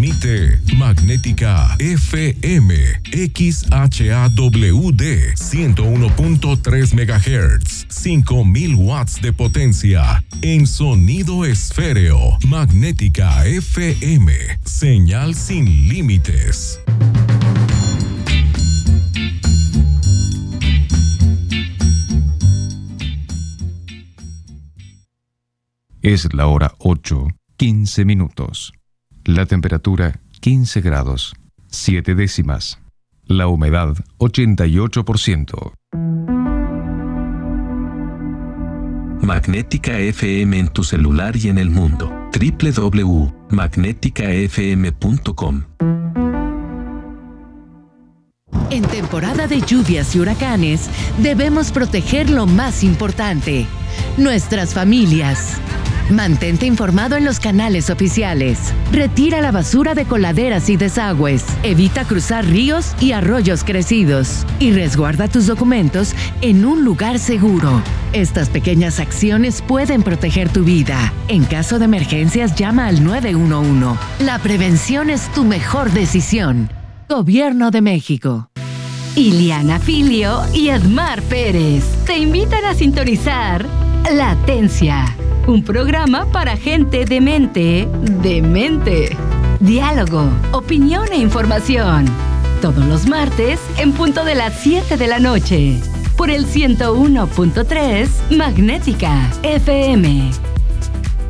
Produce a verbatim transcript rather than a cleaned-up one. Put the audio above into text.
Transmite Magnética F M X H A W D ciento uno punto tres megahertz, cinco mil watts de potencia en sonido esféreo. Magnética F M, señal sin límites. Es la hora ocho, quince minutos. La temperatura quince grados, siete décimas. La humedad ochenta y ocho por ciento. Magnética F M en tu celular y en el mundo. doble u doble u doble u punto magnética f m punto com. En temporada de lluvias y huracanes, debemos proteger lo más importante: nuestras familias. Mantente informado en los canales oficiales. Retira la basura de coladeras y desagües. Evita cruzar ríos y arroyos crecidos. Y resguarda tus documentos en un lugar seguro. Estas pequeñas acciones pueden proteger tu vida. En caso de emergencias, llama al nueve uno uno. La prevención es tu mejor decisión. Gobierno de México. Iliana Filio y Edmar Pérez te invitan a sintonizar Latencia, un programa para gente de mente, de mente. Diálogo, opinión e información. Todos los martes en punto de las siete de la noche. Por el ciento uno punto tres Magnética F M.